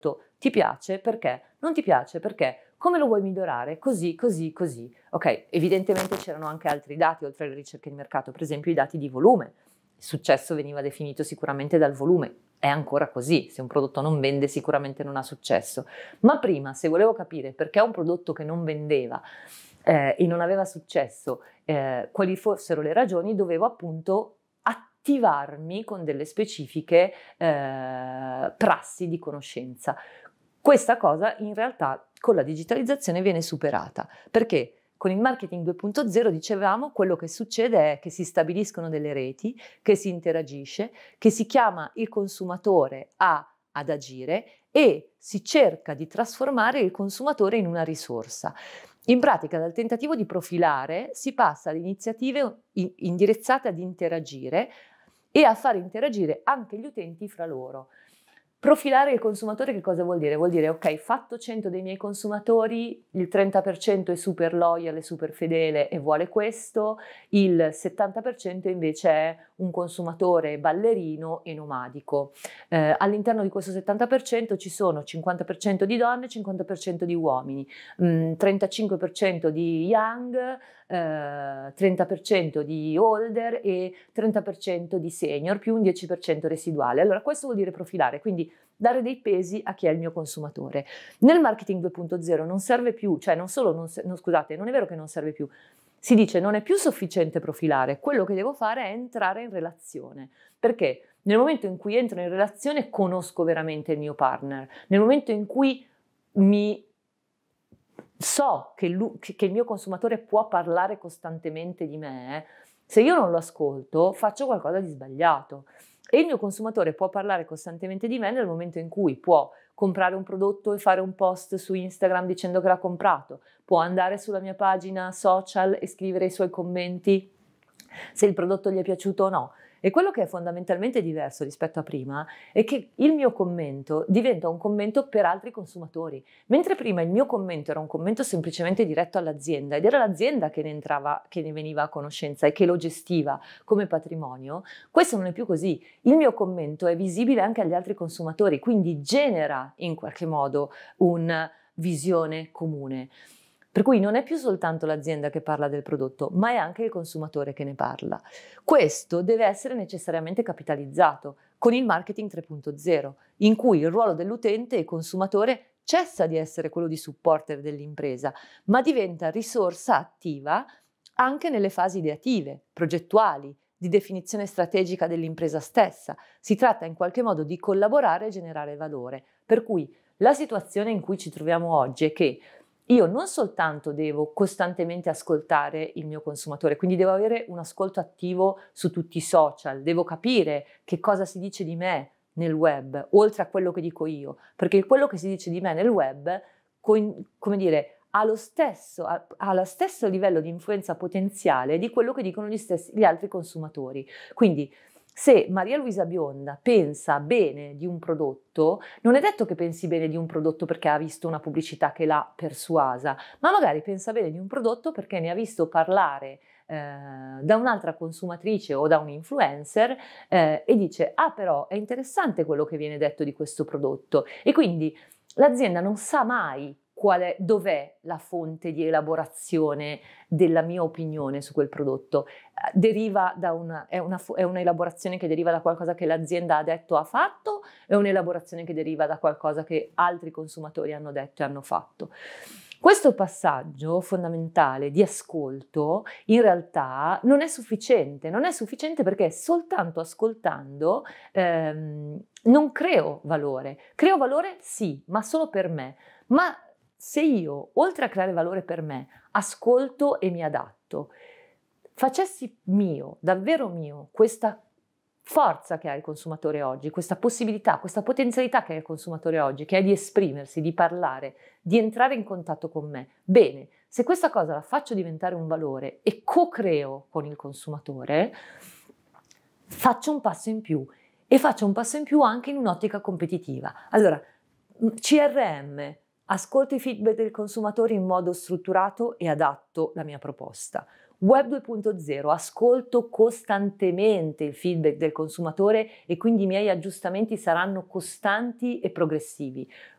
prodotto ti piace? Perché? Non ti piace? Perché? Come lo vuoi migliorare? Così, così, così. Ok, evidentemente c'erano anche altri dati oltre alle ricerche di mercato, per esempio i dati di volume. Il successo veniva definito sicuramente dal volume, è ancora così, se un prodotto non vende sicuramente non ha successo. Ma prima, se volevo capire perché un prodotto che non vendeva e non aveva successo, quali fossero le ragioni, dovevo appunto attivarmi con delle specifiche prassi di conoscenza. Questa cosa in realtà con la digitalizzazione viene superata, perché con il marketing 2.0 dicevamo quello che succede è che si stabiliscono delle reti, che si interagisce, che si chiama il consumatore ad agire e si cerca di trasformare il consumatore in una risorsa. In pratica, dal tentativo di profilare si passa ad iniziative indirizzate ad interagire e a fare interagire anche gli utenti fra loro. Profilare il consumatore che cosa vuol dire? Vuol dire, ok, fatto 100 dei miei consumatori, il 30% è super loyal, è super fedele e vuole questo, il 70% invece è un consumatore ballerino e nomadico. All'interno di questo 70% ci sono 50% di donne, 50% di uomini, 35% di young, 30% di older e 30% di senior, più un 10% residuale. Allora questo vuol dire profilare, quindi dare dei pesi a chi è il mio consumatore. Nel marketing 2.0 non serve più, cioè non è vero che non serve più, si dice non è più sufficiente profilare, quello che devo fare è entrare in relazione, perché nel momento in cui entro in relazione conosco veramente il mio partner, nel momento in cui so che il mio consumatore può parlare costantemente di me, se io non lo ascolto faccio qualcosa di sbagliato. E il mio consumatore può parlare costantemente di me nel momento in cui può comprare un prodotto e fare un post su Instagram dicendo che l'ha comprato, può andare sulla mia pagina social e scrivere i suoi commenti se il prodotto gli è piaciuto o no. E quello che è fondamentalmente diverso rispetto a prima è che il mio commento diventa un commento per altri consumatori, mentre prima il mio commento era un commento semplicemente diretto all'azienda ed era l'azienda che ne veniva a conoscenza e che lo gestiva come patrimonio. Questo non è più così. Il mio commento è visibile anche agli altri consumatori, quindi genera in qualche modo una visione comune. Per cui non è più soltanto l'azienda che parla del prodotto, ma è anche il consumatore che ne parla. Questo deve essere necessariamente capitalizzato con il marketing 3.0, in cui il ruolo dell'utente e consumatore cessa di essere quello di supporter dell'impresa, ma diventa risorsa attiva anche nelle fasi ideative, progettuali, di definizione strategica dell'impresa stessa. Si tratta in qualche modo di collaborare e generare valore. Per cui la situazione in cui ci troviamo oggi è che io non soltanto devo costantemente ascoltare il mio consumatore, quindi devo avere un ascolto attivo su tutti i social, devo capire che cosa si dice di me nel web, oltre a quello che dico io, perché quello che si dice di me nel web, come dire, ha lo stesso livello di influenza potenziale di quello che dicono gli altri consumatori. Quindi se Maria Luisa Bionda pensa bene di un prodotto, non è detto che pensi bene di un prodotto perché ha visto una pubblicità che l'ha persuasa, ma magari pensa bene di un prodotto perché ne ha visto parlare da un'altra consumatrice o da un influencer e dice: ah, però è interessante quello che viene detto di questo prodotto. E quindi l'azienda non sa mai dov'è la fonte di elaborazione della mia opinione su quel prodotto. È un'elaborazione che deriva da qualcosa che l'azienda ha detto o ha fatto, è un'elaborazione che deriva da qualcosa che altri consumatori hanno detto e hanno fatto. Questo passaggio fondamentale di ascolto in realtà non è sufficiente perché soltanto ascoltando non creo valore. Creo valore sì, ma solo per me. Ma se io, oltre a creare valore per me, ascolto e mi adatto, facessi mio, davvero mio, questa forza che ha il consumatore oggi, questa possibilità, questa potenzialità che ha il consumatore oggi, che è di esprimersi, di parlare, di entrare in contatto con me. Bene, se questa cosa la faccio diventare un valore e co-creo con il consumatore, faccio un passo in più e faccio un passo in più anche in un'ottica competitiva. Allora, CRM, ascolto i feedback del consumatore in modo strutturato e adatto la mia proposta. Web 2.0, ascolto costantemente il feedback del consumatore e quindi i miei aggiustamenti saranno costanti e progressivi.